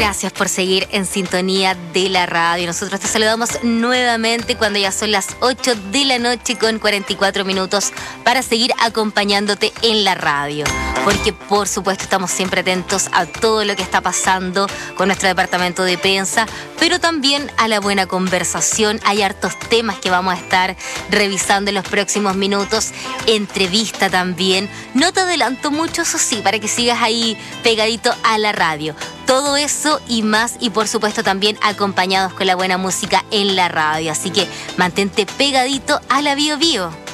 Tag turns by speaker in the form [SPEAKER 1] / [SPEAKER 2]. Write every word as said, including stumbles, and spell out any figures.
[SPEAKER 1] Gracias por seguir en sintonía de la radio. Nosotros te saludamos nuevamente cuando ya son las ocho de la noche con cuarenta y cuatro minutos para seguir acompañándote en la radio. Porque por supuesto estamos siempre atentos a todo lo que está pasando con nuestro departamento de prensa, pero también a la buena conversación. Hay hartos temas que vamos a estar revisando en los próximos minutos. Entrevista también. No te adelanto mucho, eso sí, para que sigas ahí pegadito a la radio. Todo eso y más, y por supuesto también acompañados con la buena música en la radio. Así que mantente pegadito a la Bio Bio.